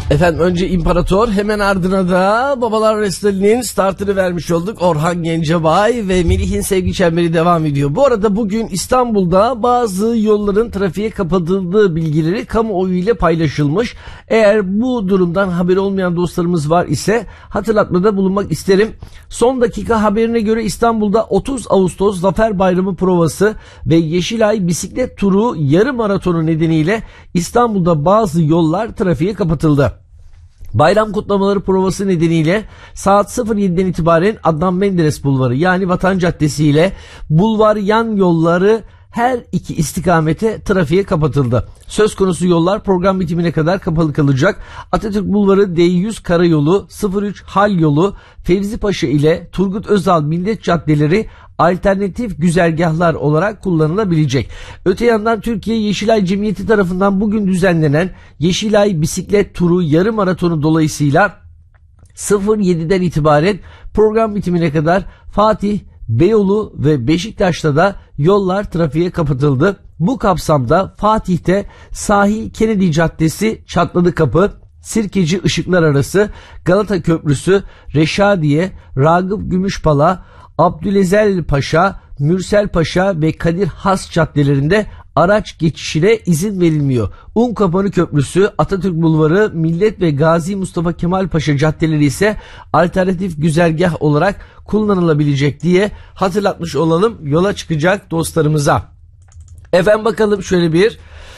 Efendim önce İmparator, hemen ardına da Babalar Restali'nin startını vermiş olduk. Orhan Gencebay ve Melih'in Sevgi Çemberi devam ediyor. Bu arada bugün İstanbul'da bazı yolların trafiğe kapatıldığı bilgileri kamuoyu ile paylaşılmış. Eğer bu durumdan haberi olmayan dostlarımız var ise hatırlatmada bulunmak isterim. Son dakika haberine göre İstanbul'da 30 Ağustos Zafer Bayramı provası ve Yeşilay bisiklet turu yarım maratonu nedeniyle İstanbul'da bazı yollar trafiğe kapatıldı. Bayram kutlamaları provası nedeniyle saat 07'den itibaren Adnan Menderes Bulvarı yani Vatan Caddesi ile bulvar yan yolları her iki istikamete trafiğe kapatıldı. Söz konusu yollar program bitimine kadar kapalı kalacak. Atatürk Bulvarı D100 Karayolu, 03 Hal Yolu, Fevzi Paşa ile Turgut Özal Millet Caddeleri alternatif güzergahlar olarak kullanılabilecek. Öte yandan Türkiye Yeşilay Cemiyeti tarafından bugün düzenlenen Yeşilay bisiklet turu yarım maratonu dolayısıyla 07'den itibaren program bitimine kadar Fatih, Beyoğlu ve Beşiktaş'ta da yollar trafiğe kapatıldı. Bu kapsamda Fatih'te Sahil Kennedy Caddesi Çatladı Kapı, Sirkeci Işıklar Arası, Galata Köprüsü, Reşadiye, Ragıp Gümüşpala, Abdülezel Paşa, Mürsel Paşa ve Kadir Has caddelerinde araç geçişine izin verilmiyor. Unkapanı Köprüsü, Atatürk Bulvarı, Millet ve Gazi Mustafa Kemal Paşa caddeleri ise alternatif güzergah olarak kullanılabilecek diye hatırlatmış olalım yola çıkacak dostlarımıza. Efendim bakalım şöyle bir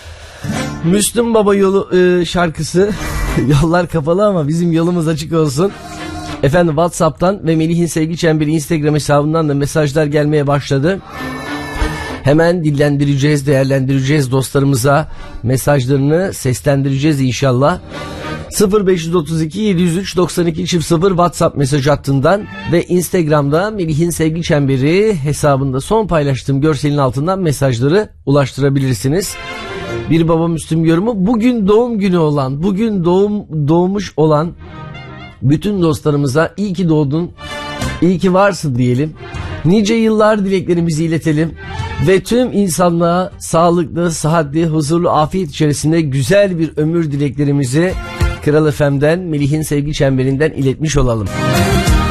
Müslüm Baba yolu şarkısı. Yollar kapalı ama bizim yolumuz açık olsun. Efendim WhatsApp'tan ve Melih'in Sevgi Çemberi Instagram hesabından da mesajlar gelmeye başladı. Hemen dillendireceğiz, değerlendireceğiz dostlarımıza. Mesajlarını seslendireceğiz inşallah. 0532 703 92 0 WhatsApp mesaj hattından ve Instagram'da Melih'in Sevgi Çemberi hesabında son paylaştığım görselin altından mesajları ulaştırabilirsiniz. Bir baba Müslüm yorumu. Bugün doğum günü olan, bugün doğmuş olan bütün dostlarımıza iyi ki doğdun, iyi ki varsın diyelim. Nice yıllar dileklerimizi iletelim ve tüm insanlığa sağlıklı, sıhhatli, huzurlu, afiyet içerisinde güzel bir ömür dileklerimizi Kral FM'den, Melih'in Sevgi Çemberinden iletmiş olalım.